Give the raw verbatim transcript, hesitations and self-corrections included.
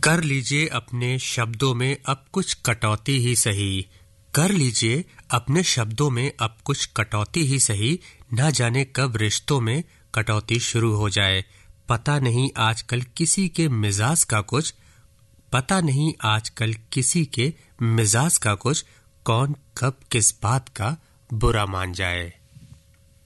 कर लीजिए अपने शब्दों में अब कुछ कटौती ही सही। कर लीजिए अपने शब्दों में अब कुछ कटौती ही सही। ना जाने कब रिश्तों में कटौती शुरू हो जाए। पता नहीं आजकल किसी के मिजाज का कुछ पता नहीं आजकल किसी के मिजाज का कुछ कौन कब किस बात का बुरा मान जाए।